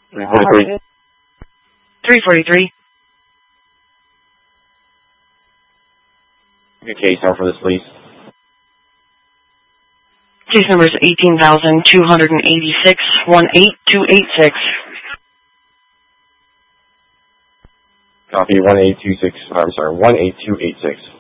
343. 343. Your case number for this, please. Case number is 18,286, 18286. Copy 18286.